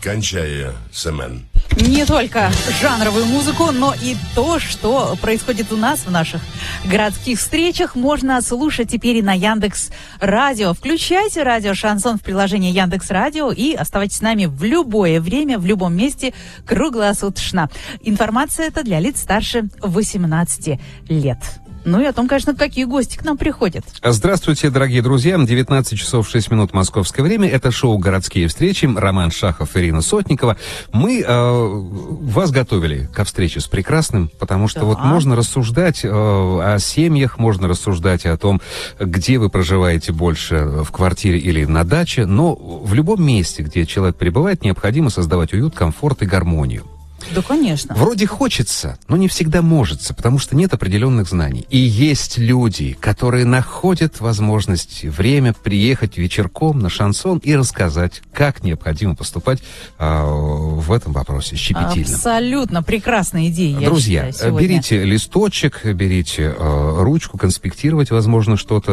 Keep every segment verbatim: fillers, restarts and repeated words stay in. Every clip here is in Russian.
кончая Семен. Не только жанровую музыку, но и то, что происходит у нас в наших городских встречах, можно слушать теперь и на Яндекс.Радио. Включайте радио «Шансон» в приложении Яндекс.Радио и оставайтесь с нами в любое время, в любом месте, круглосуточно. Информация эта для лиц старше восемнадцати лет. Ну и о том, конечно, какие гости к нам приходят. Здравствуйте, дорогие друзья. девятнадцать часов шесть минут московское время. Это шоу «Городские встречи». Роман Шахов, Ирина Сотникова. Мы э, вас готовили ко встрече с прекрасным, потому что да. вот можно рассуждать э, о семьях, можно рассуждать о том, где вы проживаете больше, в квартире или на даче, но в любом месте, где человек пребывает, необходимо создавать уют, комфорт и гармонию. Да, конечно. Вроде хочется, но не всегда можется, потому что нет определенных знаний. И есть люди, которые находят возможность, время приехать вечерком на шансон и рассказать, как необходимо поступать а, в этом вопросе щепетильно. Абсолютно прекрасная идея, я Друзья, считаю, берите листочек, берите а, ручку, конспектировать, возможно, что-то...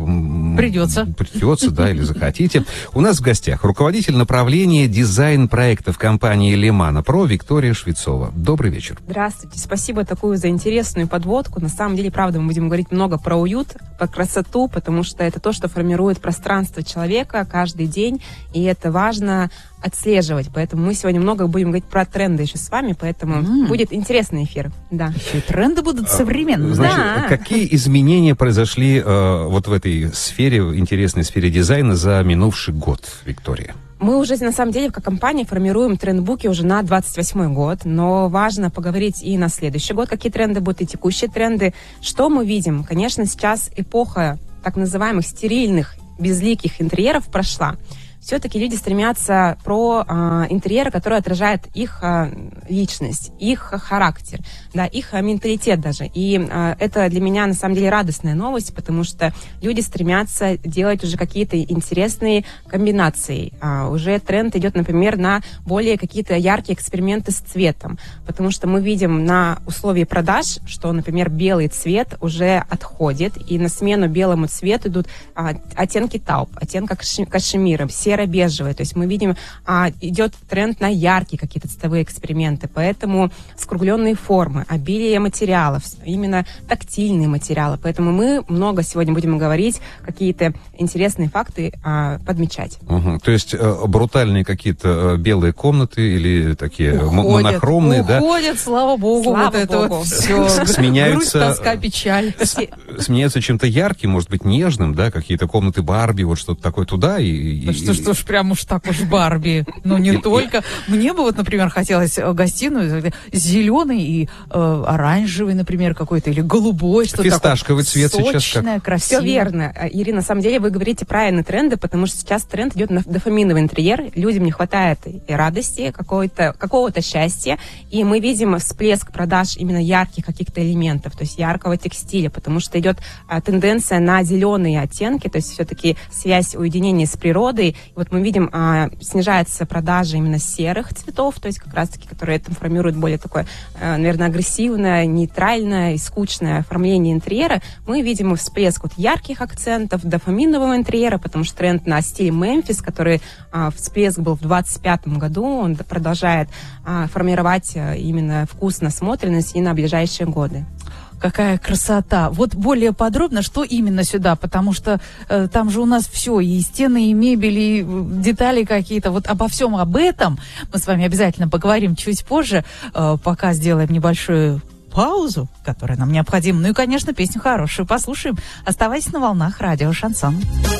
А, придется. Придется, да, или захотите. У нас в гостях руководитель направления дизайн-проектов компании «Лимана Про» Виктория Швецова. Добрый вечер. Здравствуйте. Спасибо такую за интересную подводку. На самом деле, правда, мы будем говорить много про уют, про красоту, потому что это то, что формирует пространство человека каждый день, и это важно отслеживать. Поэтому мы сегодня много будем говорить про тренды еще с вами, поэтому mm. будет интересный эфир. Да. Еще и тренды будут современные. Значит, да. какие изменения произошли э, вот в этой сфере, интересной сфере дизайна за минувший год, Виктория? Мы уже, на самом деле, как компания формируем трендбуки уже на двадцать восьмой год, но важно поговорить и на следующий год, какие тренды будут, и текущие тренды. Что мы видим? Конечно, сейчас эпоха так называемых стерильных, безликих интерьеров прошла. Все-таки люди стремятся про э, интерьеры, которые отражают их э, личность, их характер, да, их э, менталитет даже. И э, это для меня, на самом деле, радостная новость, потому что люди стремятся делать уже какие-то интересные комбинации. Э, уже тренд идет, например, на более какие-то яркие эксперименты с цветом, потому что мы видим на условии продаж, что, например, белый цвет уже отходит, и на смену белому цвету идут э, оттенки тауп, оттенка кашемира, серо-бежевые. То есть мы видим, а, идет тренд на яркие какие-то цветовые эксперименты. Поэтому скругленные формы, обилие материалов, именно тактильные материалы. Поэтому мы много сегодня будем говорить, какие-то интересные факты а, подмечать. Угу. То есть э, брутальные какие-то э, белые комнаты или такие уходят, монохромные, уходят, да? Уходят, слава богу. Слава вот богу. Это вот все. Сменяются... Грусть, тоска, печаль. Сменяются чем-то ярким, может быть, нежным, да? Какие-то комнаты Барби, вот что-то такое туда и... Да что, что ж, прям уж так уж Барби. Ну, не только. Мне бы вот, например, хотелось гостиную зеленый и э, оранжевый, например, какой-то, или голубой, что-то такое. Фисташковый цвет сочное, сейчас как? красивое. Все верно. Ирина, на самом деле вы говорите правильно тренды, потому что сейчас тренд идет на дофаминовый интерьер. Людям не хватает и радости, какого-то, какого-то счастья. И мы видим всплеск продаж именно ярких каких-то элементов, то есть яркого текстиля, потому что идет а, тенденция на зеленые оттенки, то есть все-таки связь уединения с природой. Вот мы видим, а, снижается продажа именно серых цветов, то есть как раз-таки, которые там формируют более такое, а, наверное, агрессивное, нейтральное и скучное оформление интерьера. Мы видим всплеск вот ярких акцентов, дофаминового интерьера, потому что тренд на стиль Мемфис, который а, всплеск был в двадцать пятом году, он продолжает а, формировать а, именно вкус, насмотренность и на ближайшие годы. Какая красота. Вот более подробно, что именно сюда, потому что э, там же у нас все, и стены, и мебель, и детали какие-то. Вот обо всем об этом мы с вами обязательно поговорим чуть позже, э, пока сделаем небольшую паузу, которая нам необходима. Ну и, конечно, песню хорошую послушаем. Оставайтесь на волнах радио «Шансон».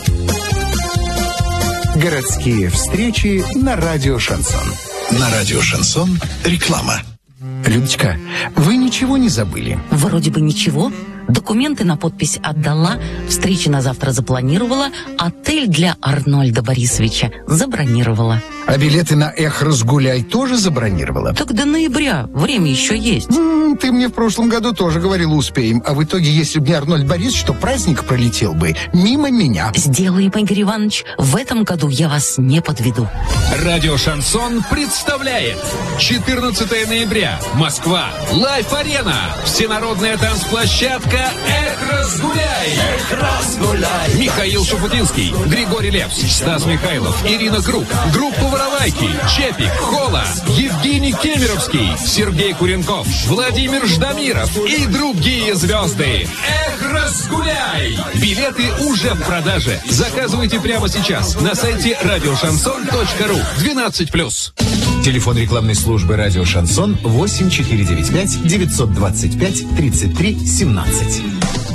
Городские встречи на радио «Шансон». На радио «Шансон» реклама. Людочка, вы ничего не забыли? Вроде бы ничего. Документы на подпись отдала, встречи на завтра запланировала, отель для Арнольда Борисовича забронировала. А билеты на «Эх, разгуляй» тоже забронировала? Так до ноября, время еще есть. М-м, ты мне в прошлом году тоже говорила, успеем. А в итоге, если бы не Арнольд Борисович, то праздник пролетел бы мимо меня. Сделаем, Игорь Иванович, в этом году я вас не подведу. Радио «Шансон» представляет четырнадцатого ноября. Москва. Лайф-арена. Всенародная танцплощадка «Эх, разгуляй». Эх, разгуляй. Михаил Шуфутинский, Григорий Лепс, Стас Михайлов, Ирина Круг. Группа Воровайки, Чепик, Хола, Евгений Кемеровский, Сергей Куренков, Владимир Ждамиров и другие звезды. Эх, разгуляй! Билеты уже в продаже. Заказывайте прямо сейчас на сайте радиошансон точка ру. двенадцать плюс. Телефон рекламной службы «Радио Шансон» восемь четыре девять пять девятьсот двадцать пять тридцать три семнадцать.